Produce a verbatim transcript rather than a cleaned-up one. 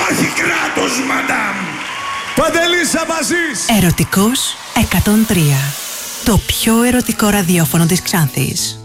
υπάρχει κράτος, μαντάμ. Παντελής Αμπαζής. Ερωτικός εκατόν τρία. Το πιο ερωτικό ραδιόφωνο της Ξάνθης.